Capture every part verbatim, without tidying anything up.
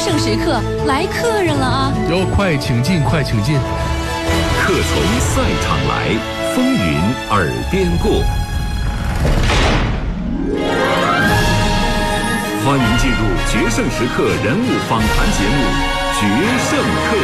胜时刻来客人了啊！ 哟，快请进，快请进！ 客从赛场来，风云耳边过。欢迎进入决胜时刻人物访谈节目《决胜客》。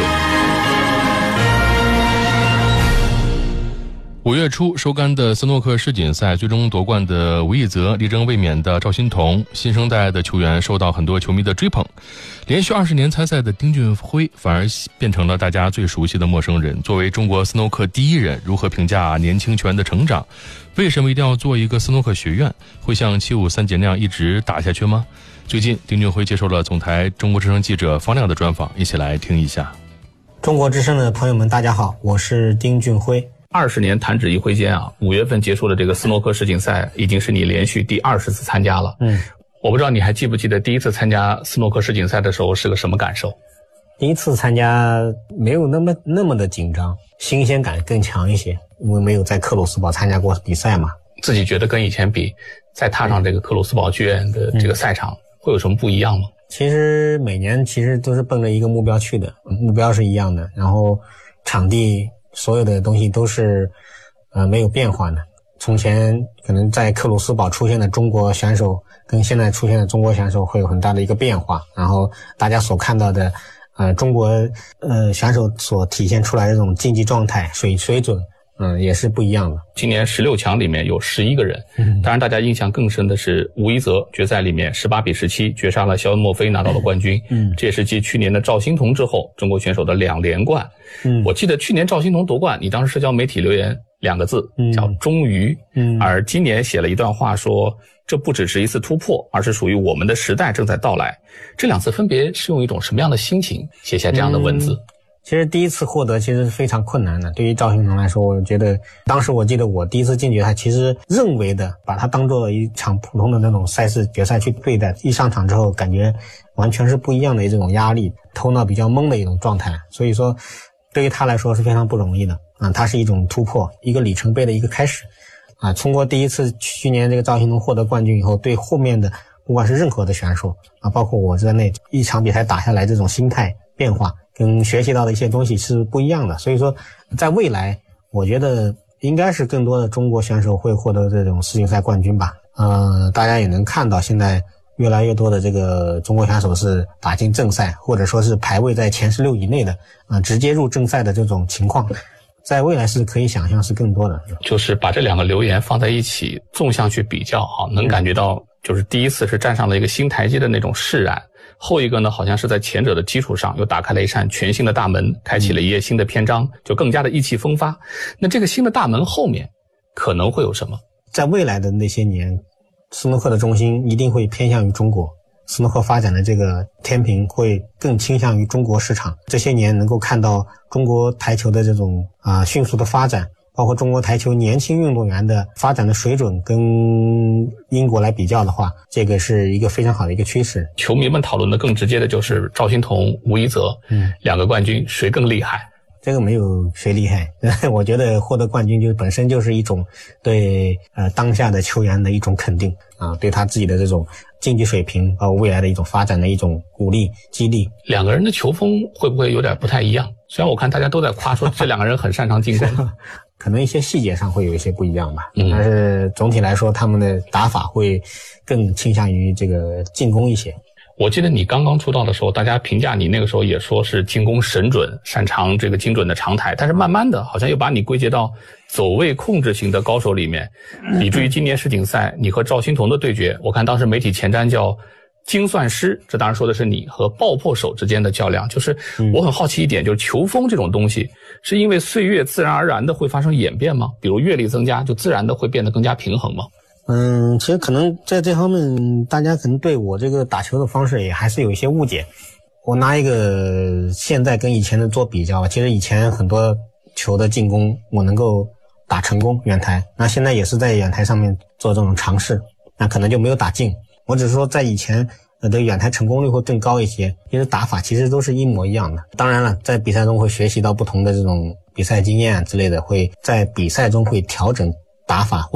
五月初收官的斯诺克世锦赛，最终夺冠的吴亦泽、力争卫冕的赵心童，新生代的球员受到很多球迷的追捧。连续二十年参赛的丁俊晖反而变成了大家最熟悉的陌生人。作为中国斯诺克第一人，如何评价年轻球员的成长？为什么一定要做一个斯诺克学院？会像七五三杰那样一直打下去吗？最近丁俊晖接受了总台中国之声记者方亮的专访，一起来听一下。 中国之声的朋友们大家好，我是丁俊晖。 二十年弹指一挥间啊，五月份结束的这个斯诺克世锦赛已经是你连续第二十次参加了。 嗯， 我不知道你还记不记得第一次参加斯诺克世锦赛的时候是个什么感受？ 第一次参加没有那么那么的紧张，新鲜感更强一些，因为没有在克鲁斯堡参加过比赛嘛。 自己觉得跟以前比，再踏上这个克鲁斯堡剧院的这个赛场，嗯、会有什么不一样吗？ 其实每年其实都是奔着一个目标去的，目标是一样的，然后场地所有的东西都是呃没有变化的。从前可能在克鲁斯堡出现的中国选手跟现在出现的中国选手会有很大的一个变化，然后大家所看到的呃中国呃选手所体现出来的这种竞技状态水水准嗯，也是不一样的。 今年十六强里面有十一个人，嗯，当然大家印象更深的是吴亦泽决赛里面十八比十七绝杀了肖恩·墨菲，拿到了冠军。嗯，这也是继去年的赵心童之后，中国选手的两连冠。嗯，我记得去年赵心童夺冠，你当时社交媒体留言两个字，嗯，叫终于。嗯，而今年写了一段话说，这不只是一次突破，而是属于我们的时代正在到来。这两次分别是用一种什么样的心情写下这样的文字？嗯， 其实第一次获得其实是非常困难的，对于赵心童来说，我觉得当时我记得我第一次进决赛，其实认为的把它当做一场普通的那种赛事决赛去对待，一上场之后感觉完全是不一样的这种压力，头脑比较懵的一种状态，所以说对于他来说是非常不容易的啊，它是一种突破，一个里程碑的一个开始啊。通过第一次去年这个赵心童获得冠军以后，对后面的不管是任何的选手啊，包括我在内，一场比赛打下来这种心态变化跟学习到的一些东西是不一样的，所以说在未来我觉得应该是更多的中国选手会获得这种世锦赛冠军吧。呃，大家也能看到现在越来越多的这个中国选手是打进正赛，或者说是排位在前十六以内的啊、呃，直接入正赛的这种情况，在未来是可以想象是更多的。 就是把这两个留言放在一起纵向去比较啊，能感觉到就是第一次是站上了一个新台阶的那种释然，后一个呢好像是在前者的基础上又打开了一扇全新的大门，开启了一页新的篇章，就更加的意气风发。那这个新的大门后面可能会有什么？ 在未来的那些年，斯诺克的中心一定会偏向于中国，斯诺克发展的这个天平会更倾向于中国市场。这些年能够看到中国台球的这种啊、呃、迅速的发展，包括中国台球年轻运动员的发展的水准跟英国来比较的话，这个是一个非常好的一个趋势。 球迷们讨论的更直接的就是赵心童、吴亦泽，嗯，两个冠军谁更厉害？ 这个没有谁厉害，我觉得获得冠军就本身就是一种对呃当下的球员的一种肯定啊，对他自己的这种竞技水平和未来的一种发展的一种鼓励激励。 两个人的球风会不会有点不太一样？虽然我看大家都在夸说这两个人很擅长进攻， 可能一些细节上会有一些不一样吧，嗯，但是总体来说他们的打法会更倾向于这个进攻一些。 我记得你刚刚出道的时候，大家评价你那个时候也说是进攻神准，擅长这个精准的长台，但是慢慢的好像又把你归结到走位控制型的高手里面，以至于今年世锦赛你和赵心童的对决，我看当时媒体前瞻叫精算师，这当然说的是你和爆破手之间的较量。就是我很好奇一点，就是球风这种东西是因为岁月自然而然的会发生演变吗？比如阅历增加就自然的会变得更加平衡吗？ 嗯，其实可能在这方面大家可能对我这个打球的方式也还是有一些误解。我拿一个现在跟以前的做比较，其实以前很多球的进攻我能够打成功远台，那现在也是在远台上面做这种尝试，那可能就没有打进。我只是说在以前的远台成功率会更高一些，因为打法其实都是一模一样的。当然了，在比赛中会学习到不同的这种比赛经验之类的，会在比赛中会调整打法。